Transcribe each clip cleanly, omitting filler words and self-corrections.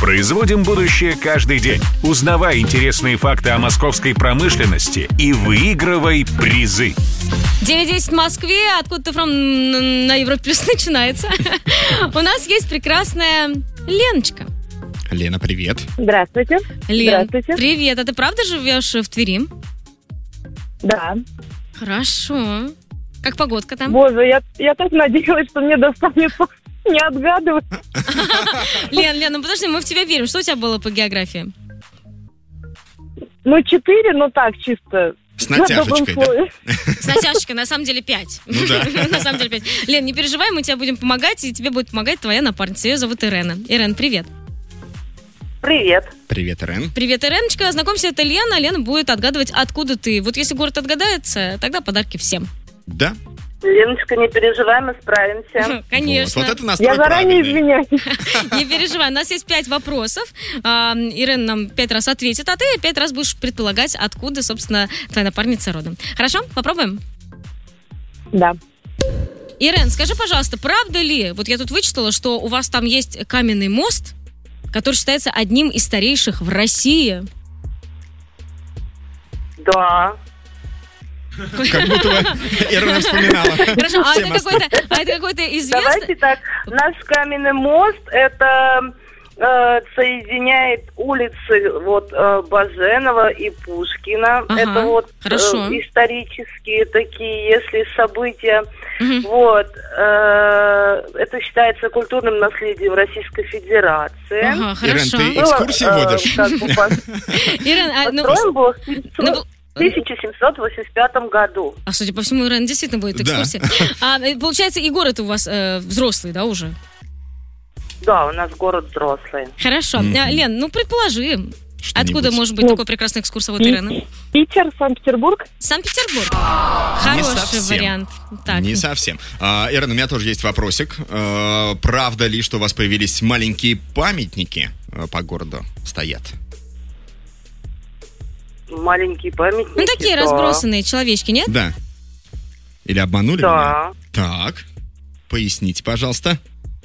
Производим будущее каждый день. Узнавай интересные факты о московской промышленности и выигрывай призы. 9:10 в Москве, откуда-то на Европе Плюс начинается. У нас есть прекрасная Леночка. Лена, привет. Здравствуйте. Лен, Здравствуйте. привет. А ты правда живешь в Твери? Да. Хорошо. Как погодка там? Боже, я так надеялась, что мне достанется не отгадывать. Лен, ну подожди, мы в тебя верим. Что у тебя было по географии? 4, но так, чисто. С натяжечкой, да? С натяжечкой, на самом деле 5. Ну да. На самом деле 5. Лен, не переживай, мы тебе будем помогать, и тебе будет помогать твоя напарница. Ее зовут Ирена. Ирен, привет. Привет. Привет, Ирен. Привет, Иреночка. Знакомься, это Лена. Лена будет отгадывать, откуда ты. Вот если город отгадается, тогда подарки всем. Да? Леночка, не переживай, мы справимся. Конечно. Вот это настрой Я заранее правильный. извиняюсь. Не переживай, у нас есть 5 вопросов. Ирен нам 5 раз ответит, а ты 5 раз будешь предполагать, откуда, собственно, твоя напарница родом. Хорошо? Попробуем? Да. Ирен, скажи, пожалуйста, правда ли, вот я тут вычитала, что у вас там есть каменный мост, который считается одним из старейших в России? Да. Как будто Ирена вспоминала. Хорошо, а Все это мосты. какой-то известный... Давайте так. Наш каменный мост, это соединяет улицы Баженова и Пушкина. Ага, Это хорошо. Исторические такие, если события. Мгм. Это считается культурным наследием Российской Федерации. Ага, Ирен, хорошо. ты экскурсии водишь? Ирен, Построен был в Ну, 1785 году. а судя по всему, Ирен действительно будет Да. экскурсия. Получается, и город у вас взрослый, да, уже? Да, у нас город взрослый. Хорошо. Лен, ну предположи, Что-нибудь. откуда может быть такой прекрасный экскурсовод Ирена? Питер, Санкт-Петербург. Санкт-Петербург. Не Хороший совсем. вариант. Так. Не совсем. Ирен, у меня тоже есть вопросик. Правда ли, что у вас появились маленькие памятники по городу стоят? Маленькие памятники. Ну, такие да. разбросанные человечки, нет? Да. Или обманули Да. меня? Так. Поясните, пожалуйста.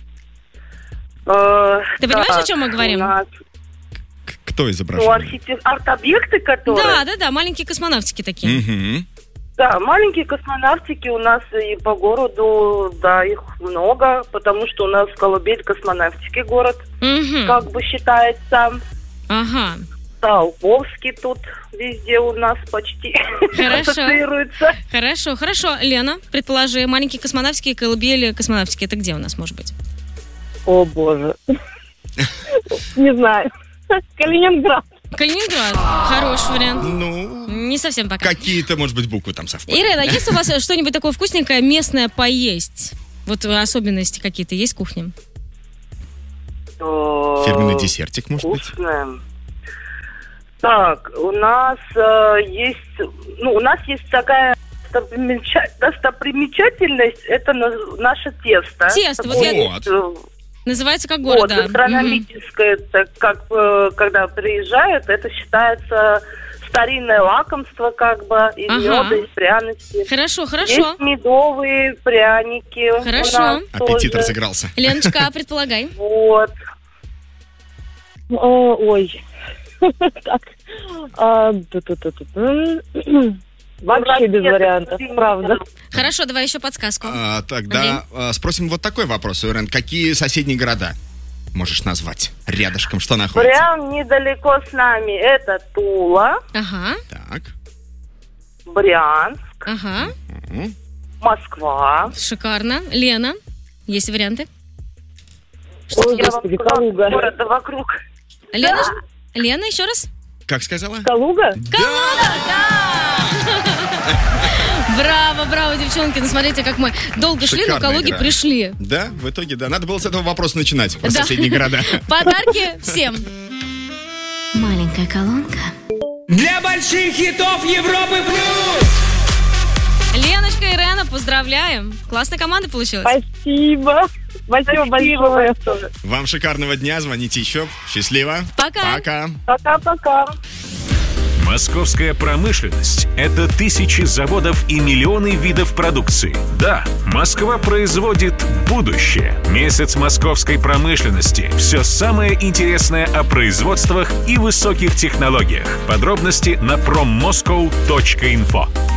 Ты понимаешь, о чем мы говорим? У нас, Кто изображен? арт-объекты, которые... Да, маленькие космонавтики такие. Угу. Да, маленькие космонавтики у нас и по городу, да, их много, потому что у нас Колыбель космонавтики город, Мгм. как бы считается. Ага. Толковский тут везде у нас почти Хорошо. ассоциируется. Хорошо. Лена, предположи, маленькие космонавтики, колыбели космонавтики, это где у нас может быть? О, боже. Не знаю. Калининград. Калининград. Хороший вариант. Ну, Не совсем пока. какие-то, может быть, буквы там совпали. Ирена, есть у вас что-нибудь такое вкусненькое, местное поесть? Вот особенности какие-то есть в кухне? Фирменный десертик, может быть? Вкусное. Так, у нас есть такая достопримечательность, это наше тесто. Тесто, вот я- Вот. Называется как город, да. гастрономическое, когда приезжают, это считается старинное лакомство, как бы, из Ага. меда, из пряностей. Хорошо. Есть медовые пряники. Хорошо. У нас Аппетит тоже. разыгрался. Леночка, предполагай. Вот. Ой. Так. Вообще без вариантов, правда. Хорошо, давай еще подсказку. Тогда спросим вот такой вопрос, Ирен. Какие соседние города можешь назвать? Рядышком что находится? Прям недалеко с нами это Тула, Ага. Так. Брянск, Ага. Мгм. Москва. Шикарно. Лена, есть варианты? Ой, есть? Господи, Калуга. Города вокруг. Лена, еще раз? Как сказала? Калуга? Браво, девчонки. Ну, смотрите, как мы долго шли, но Шикарная Калуги игра. пришли. Да, в итоге, да. Надо было с этого вопроса начинать, про Да. соседние города. Подарки всем. Маленькая колонка. Для больших хитов Европы плюс! Леночка и Ирена, поздравляем. Классная команда получилась. Спасибо. Спасибо большое. Вам шикарного дня, звоните еще. Счастливо. Пока. Пока. Пока-пока. Московская промышленность – это тысячи заводов и миллионы видов продукции. Да, Москва производит будущее. Месяц московской промышленности. Все самое интересное о производствах и высоких технологиях. Подробности на prommoscow.info.